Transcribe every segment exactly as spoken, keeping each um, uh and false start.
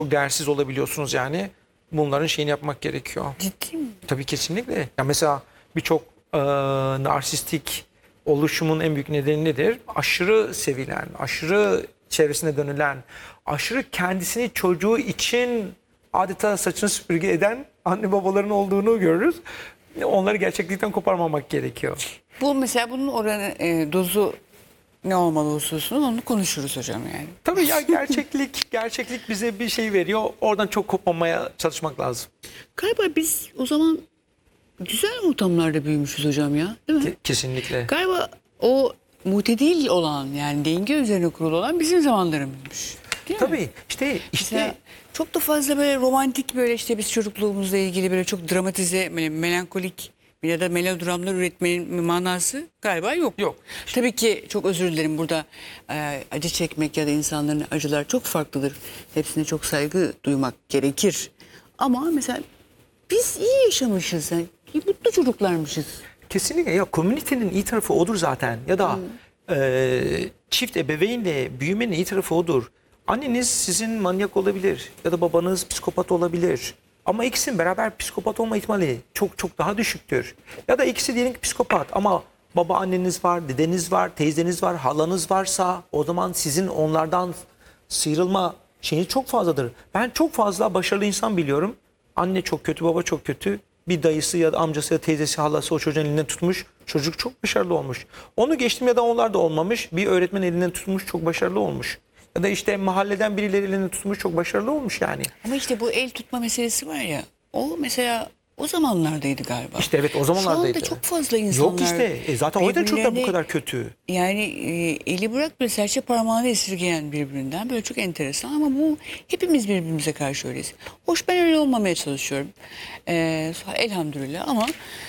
değersiz olabiliyorsunuz yani. Bunların şeyini yapmak gerekiyor. Ciddi mi? Tabii kesinlikle. Ya mesela birçok e, narsistik oluşumun en büyük nedeni nedir? Aşırı sevilen, aşırı çevresine dönülen, aşırı kendisini çocuğu için adeta saçını süpürge eden anne babaların olduğunu görürüz. Onları gerçeklikten koparmamak gerekiyor. Bu mesela bunun oranı, e, dozu ne olmalı hususunu onu konuşuruz hocam yani. Tabii ya gerçeklik, gerçeklik bize bir şey veriyor. Oradan çok kopmamaya çalışmak lazım. Galiba biz o zaman güzel ortamlarda büyümüşüz hocam ya, değil mi? Ke- Kesinlikle. Galiba o mutedil olan, yani denge üzerine kurulu olan bizim zamanlarımızmış. Değil mi? Tabii işte işte Mesela çok da fazla böyle romantik, böyle işte biz çocukluğumuzla ilgili böyle çok dramatize, böyle melankolik ya da melodramlar üretmenin manası galiba yok. Yok. Tabii ki çok özür dilerim, burada e, acı çekmek ya da insanların acılar çok farklıdır. Hepsine çok saygı duymak gerekir. Ama mesela biz iyi yaşamışız, yani iyi, mutlu çocuklarmışız. kesinlikle ya komünitenin iyi tarafı odur zaten ya da e, çift ebeveynle büyümenin iyi tarafı odur. Anneniz sizin manyak olabilir ya da babanız psikopat olabilir. Ama ikisinin beraber psikopat olma ihtimali çok çok daha düşüktür. Ya da ikisi diyelim ki psikopat ama baba anneniz var, dedeniz var, teyzeniz var, halanız varsa o zaman sizin onlardan sıyrılma şeyi çok fazladır. Ben çok fazla başarılı insan biliyorum. Anne çok kötü, baba çok kötü. Bir dayısı ya da amcası ya da teyzesi, halası o çocuğun elinden tutmuş. Çocuk çok başarılı olmuş. Onu geçtim ya da onlar da olmamış. Bir öğretmen elinden tutmuş, çok başarılı olmuş. Ya da işte mahalleden birileri elinden tutmuş, çok başarılı olmuş yani. Ama işte bu el tutma meselesi var ya, o mesela o zamanlardaydı galiba. İşte evet o zamanlardaydı. Şu anda çok fazla insanlar... Yok işte e zaten o yüzden çocuklar bu birbirlerine- kadar kötü. Yani e, eli bırak böyle serçe parmağını esirgeyen birbirinden, böyle çok enteresan, ama bu hepimiz birbirimize karşı öyleyiz. Hoş, ben öyle olmamaya çalışıyorum. Ee, elhamdülillah, ama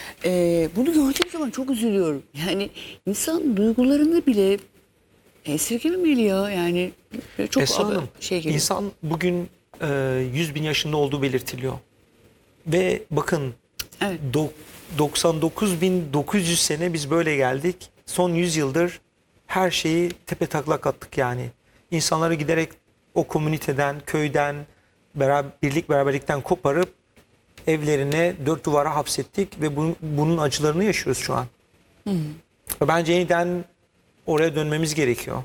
e, bunu gördüğüm zaman çok üzülüyorum. Yani insan duygularını bile esirgememeli ya, yani çok Esra ab- Hanım, şey geliyor. insan bugün e, yüz bin yaşında olduğu belirtiliyor. Ve bakın Evet. do- doksan dokuz bin dokuz yüz sene biz böyle geldik. Son yüz yıldır her şeyi tepe taklak attık yani. İnsanları giderek o komüniteden, köyden, beraber, birlik beraberlikten koparıp evlerine dört duvara hapsettik ve bunun, bunun acılarını yaşıyoruz şu an. Ve bence yeniden oraya dönmemiz gerekiyor.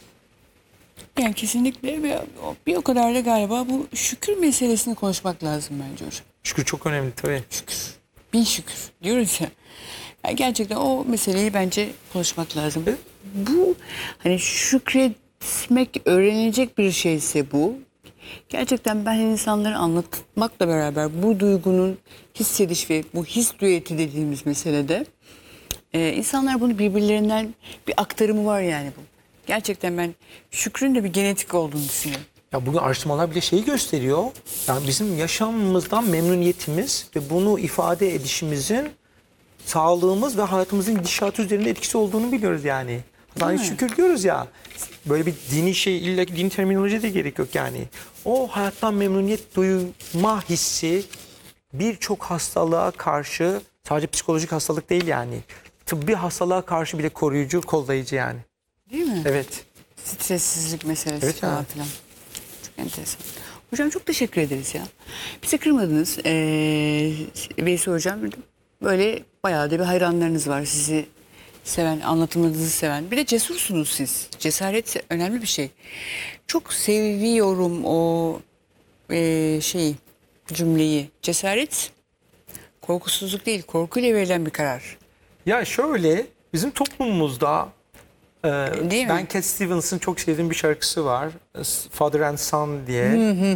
Yani kesinlikle, ve bir o kadar da galiba bu şükür meselesini konuşmak lazım bence hocam. Şükür çok önemli tabii. Şükür. Bin şükür diyoruz ya. Yani gerçekten o meseleyi bence konuşmak lazım. Bu hani şükretmek öğrenilecek bir şeyse bu. Gerçekten ben insanları anlatmakla beraber bu duygunun hissediş ve bu his düeti dediğimiz meselede e, insanlar bunu birbirlerinden bir aktarımı var yani bu. Gerçekten ben şükrün de bir genetik olduğunu düşünüyorum. Ya bugün araştırmalar bile şeyi gösteriyor. Yani bizim yaşamımızdan memnuniyetimiz ve bunu ifade edişimizin sağlığımız ve hayatımızın gidişatı üzerinde etkisi olduğunu biliyoruz yani. Hani mi? şükür diyoruz ya. Böyle bir dini şey, illa ki dini terminoloji de gerek yok yani. O hayattan memnuniyet duyma hissi birçok hastalığa karşı, sadece psikolojik hastalık değil yani. Tıbbi hastalığa karşı bile koruyucu, kollayıcı yani. Değil mi? Evet. Stressizlik meselesi Evet ya. falan filan. Çok enteresan. Hocam çok teşekkür ederiz ya. Bizi kırmadınız. Ee, Veysi hocam, böyle bayağı da bir hayranlarınız var. Sizi seven, anlatımınızı seven. Bir de cesursunuz siz. Cesaret önemli bir şey. Çok seviyorum o ee, şeyi, cümleyi. Cesaret korkusuzluk değil, korkuyla verilen bir karar. Ya şöyle, bizim toplumumuzda e, Değil mi? ben Cat Stevens'ın çok sevdiğim bir şarkısı var. Father and Son diye.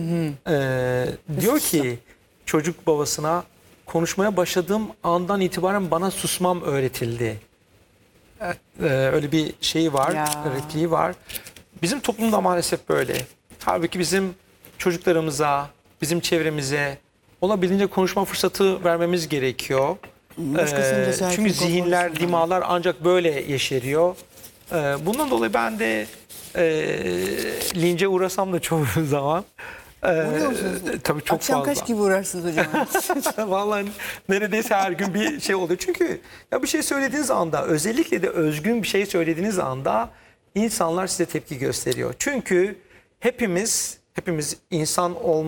E, diyor ki çocuk babasına, konuşmaya başladığım andan itibaren bana susmam öğretildi. E, öyle bir şey var, Ya. repliği var. Bizim toplumda maalesef böyle. Halbuki bizim çocuklarımıza, bizim çevremize olabildiğince konuşma fırsatı vermemiz gerekiyor. Başkasının Ee, cesaretini çünkü zihinler, konformasından. dimağlar ancak böyle yeşeriyor. Ee, bundan dolayı ben de e, lince uğrasam da çoğu zaman. E, Uğruyorsunuz. tabii çok Akşam fazla. kaç gibi uğrarsınız hocam? Vallahi neredeyse her gün bir şey oluyor. Çünkü ya bir şey söylediğiniz anda, özellikle de özgün bir şey söylediğiniz anda insanlar size tepki gösteriyor. Çünkü hepimiz hepimiz insan olmak